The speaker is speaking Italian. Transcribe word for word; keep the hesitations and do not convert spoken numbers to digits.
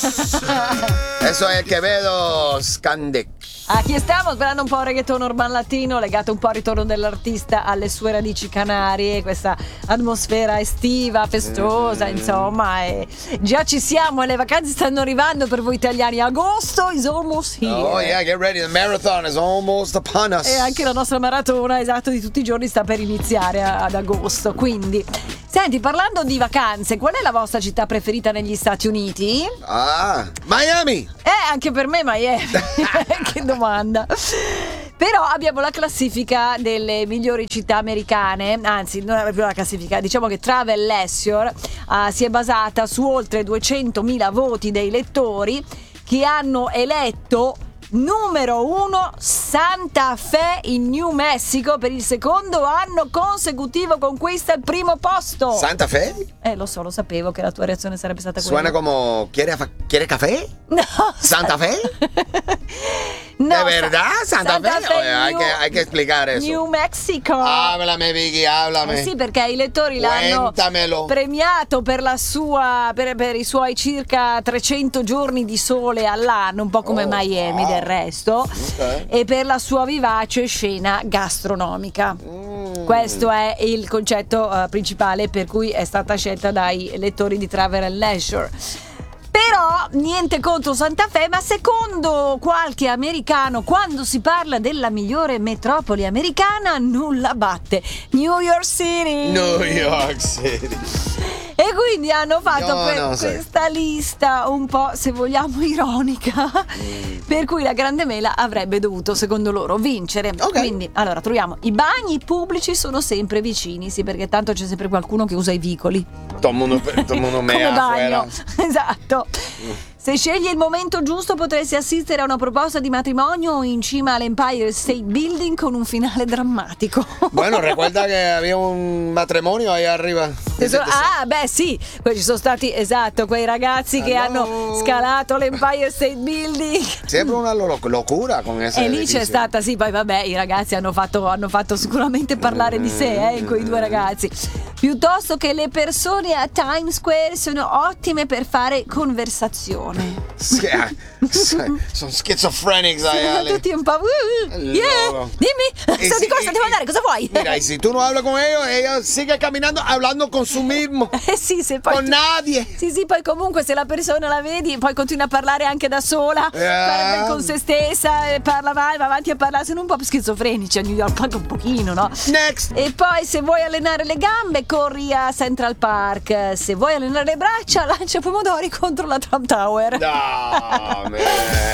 Eso es Quevedo Scandic. Aquí stiamo svelando un po' il reggaeton urban latino, legato un po' al ritorno dell'artista alle sue radici canarie, questa atmosfera estiva, festosa, mm. insomma, e già ci siamo e le vacanze stanno arrivando per voi italiani. Agosto is almost here. Oh yeah, get ready, the marathon is almost upon us. E anche la nostra maratona, esatto, di tutti i giorni sta per iniziare ad agosto, quindi... Senti, parlando di vacanze, qual è la vostra città preferita negli Stati Uniti? Ah, Miami! Eh, anche per me Miami. Che domanda. Però abbiamo la classifica delle migliori città americane, anzi non è proprio la classifica, diciamo che Travel Leisure uh, si è basata su oltre duecentomila voti dei lettori che hanno eletto numero uno Santa Fe in New Mexico per il secondo anno consecutivo, conquista il primo posto. Santa Fe? Eh, lo so, lo sapevo che la tua reazione sarebbe stata quella. Suena como ¿Quiere, quiere café? No. Santa Fe? No, ¿De verdad? Santa, Santa Fe? Fe Oye, hay, New, que, hay que explicar eso. New Mexico. Háblame, Vicky, háblame. Eh sì, perché i lettori l'hanno Cuéntamelo. premiato per la sua per, per i suoi circa trecento giorni di sole all'anno, un po' come Oh, Miami wow. del resto, Okay. e per la sua vivace scena gastronomica. Mm. Questo è il concetto uh, principale per cui è stata scelta dai lettori di Travel and Leisure. Però niente contro Santa Fe, ma secondo qualche americano, quando si parla della migliore metropoli americana, nulla batte New York City. New York City. E quindi hanno fatto No, que- no, sai. questa lista un po', se vogliamo, ironica, Mm. per cui la Grande Mela avrebbe dovuto, secondo loro, vincere. Ok. Quindi, allora, troviamo i bagni pubblici sono sempre vicini, sì, perché tanto c'è sempre qualcuno che usa i vicoli. Todo el mundo, todo el mundo Come mea bagno. afuera. Esatto. Se scegli il momento giusto potresti assistere a una proposta di matrimonio in cima all'Empire State Building con un finale drammatico. Bueno, recuerda que había un matrimonio allá arriba. Tesoro- ah, beh sì, poi ci sono stati, esatto, quei ragazzi che Hello. hanno scalato l'Empire State Building. Siempre una lo- locura con ese E lì edificio. c'è stata, sì, poi vabbè, i ragazzi hanno fatto, hanno fatto sicuramente parlare di sé, eh, quei due ragazzi. Piuttosto che le persone a Times Square sono ottime per fare conversazione. Sí, sono schizofrenics allá. Sono tutti un po'. Uh, yeah, Loro. dimmi, E so si- di cosa e- devo andare, cosa vuoi? Mira, y si tú no hablas con ellos, ella sigue caminando hablando con su mismo. Eh sì, se poi Con tu- nadie. Sì, sì, poi comunque se la persona la vedi, poi continua a parlare anche da sola, parla con se stessa, e parla va, va avanti a parlare, sono un po' più schizofrenici a New York, anche un pochino, no? Next. E poi se vuoi allenare le gambe, corri a Central Park, se vuoi allenare le braccia, lancia pomodori contro la Trump Tower. No, man.